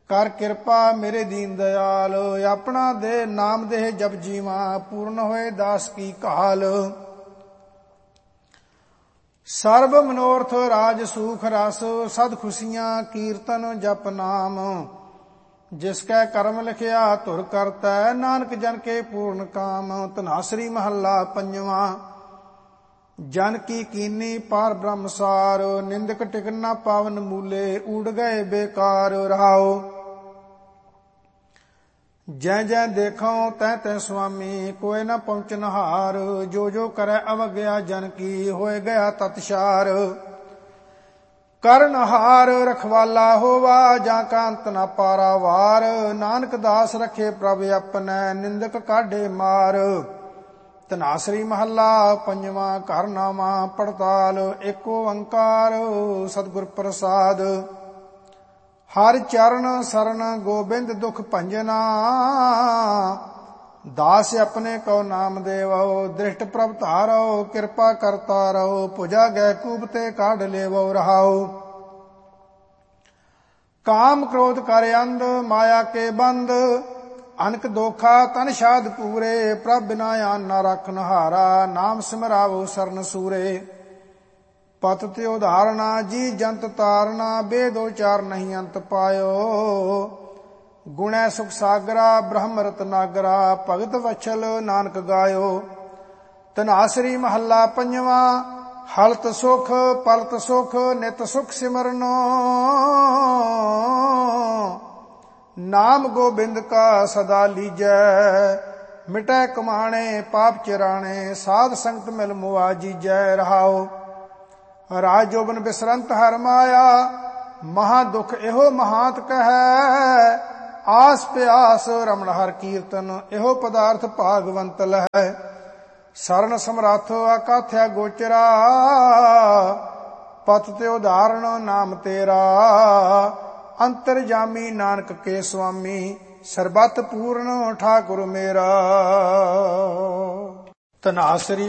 ਕਰ ਕਿਰਪਾ ਮੇਰੇ ਦੀਨ ਦਿਆਲ। ਆਪਣਾ ਦੇ ਨਾਮ ਦੇਹ ਜਪ ਜੀਵਾ, ਪੂਰਨ ਹੋਏ ਦਾਸ ਕੀ ਕਾਲ। ਸਰਬ ਮਨੋਰਥ ਰਾਜ ਸੂਖ ਰਸ, ਸਦ ਖੁਸ਼ੀਆਂ ਕੀਰਤਨ ਜਪ ਨਾਮ। ਜਿਸ ਕੈ ਕਰਮ ਲਿਖਿਆ ਧੁਰ ਕਰਤੈ, ਨਾਨਕ ਜਨ ਕੇ ਪੂਰਨ ਕਾਮ। ਧਨਾਸਰੀ ਮਹੱਲਾ ਪੰਜਵਾਂ। ਜਨ ਕੀ ਕੀਨੀ ਪਾਰ ਬ੍ਰਹਮਸਾਰ, ਨਿੰਦਕ ਟਿਕਨ ਨਾ ਪਾਵਨ ਮੂਲੇ, ਊੜ ਗਏ ਬੇਕਾਰ ਰਹਾਓ। ਜੈ ਜੈ ਦੇਖੋ ਤੈ ਤੈ ਸੁਆਮੀ, ਕੋਇ ਨਾ ਪਹੁੰਚਨ ਹਾਰ। ਜੋ ਜੋ ਕਰੈ ਅਵਗਿਆ ਜਨ ਕੀ, ਹੋਏ ਗਿਆ ਤਤਸ਼ਾਰ। ਕਰਨ ਹਾਰ ਰਖਵਾਲਾ ਹੋਵਾ, ਜਾਂ ਕਾ ਅੰਤ ਨਾ ਪਾਰਾਵਾਰ। ਨਾਨਕ ਦਾਸ ਰਖੇ ਪ੍ਰਭ ਆਪਣੈ, ਨਿੰਦਕ ਕਾਢੇ ਮਾਰ। ਧਨਾਸਰੀ ਮਹੱਲਾ ਪੰਜਵਾਂ। ਘਰ ਨਾਵਾਂ ਪੜਤਾਲ, ਏਕ ਓੰਕਾਰ ਸਤਿਗੁਰ ਪ੍ਰਸਾਦ। ਹਰਿ ਚਰਨ ਸਰਣ ਗੋਬਿੰਦ ਦੁਖ ਭੰਜਨਾ, ਦਾਸ ਆਪਣੇ ਕਉ ਨਾਮ ਦੇਵੋ। ਦ੍ਰਿਸ਼ਟ ਪ੍ਰਭ ਧਾਰੋ, ਕਿਰਪਾ ਕਰਤਾ ਰਹੋ। ਭੁਜਾ ਗੈ ਕੂਪ ਤੇ ਕਾਢ ਲੇਵੋ ਰਹਾਓ। ਕਾਮ ਕ੍ਰੋਧ ਕਰ ਅੰਧ, ਮਾਇਆ ਕੇ ਬੰਦ। ਅਨਕ ਦੋਖਾ ਤਨ ਸ਼ਾਦ ਪੂਰੇ, ਪ੍ਰਭ ਬਿਨਾ ਆਨ ਨਾ ਰੱਖਨ ਹਾਰਾ। ਨਾਮ ਸਿਮਰਾਵੋ ਸਰਨ ਸੂਰੇ। ਪਤ ਤੇ ਉਧਾਰਣਾ ਜੀ ਜੰਤ ਤਾਰਨਾ, ਬੇਦ ਉਚਾਰ ਨਹੀਂ ਅੰਤ ਪਾਇਓ। ਗੁਣੈ ਸੁਖ ਸਾਗਰਾ ਬ੍ਰਹਮ ਰਤਨਾਗਰਾ, ਭਗਤ ਵਛਲ ਨਾਨਕ ਗਾਇਓ। ਧਨਾਸਰੀ ਮਹੱਲਾ ਪੰਜਵਾਂ। ਹਲਤ ਸੁਖ ਪਲਤ ਸੁਖ, ਨਿਤ ਸੁਖ ਸਿਮਰਨੋ। ਨਾਮ ਗੋਬਿੰਦ ਕਾ ਸਦਾ ਲੀਜੈ, ਮਿਟੈ ਕਮਾਣੇ ਪਾਪ ਚਿਰਾਣੇ। ਸਾਧ ਸੰਗਤ ਮਿਲ ਮੁਆ ਜੀਜੈ ਰਹਾਓ। ਰਾਜ ਜੋਬਨ ਬਿਸਰੰਤ ਹਰ ਮਾਇਆ, ਮਹਾ ਦੁਖ ਇਹੋ ਮਹਾਂਤ ਕਹੈ। ਆਸ ਪਿਆਸ ਰਮਣ ਹਰ ਕੀਰਤਨ, ਇਹੋ ਪਦਾਰਥ ਭਾਗਵੰਤ ਲਹੈ। ਸਰਨ ਸਮਰੱਥ ਆਕਾਥਿਆ ਗੋਚਰਾ, ਪਤ ਤੇ ਉਧਾਰਨ ਨਾਮ ਤੇਰਾ। ਅੰਤਰਜਾਮੀ ਨਾਨਕ ਕੇ ਸੁਆਮੀ, ਸਰਬਤ ਪੂਰਨ ਠਾਕੁਰ ਮੇਰਾ। ਧਨਾਸਰੀ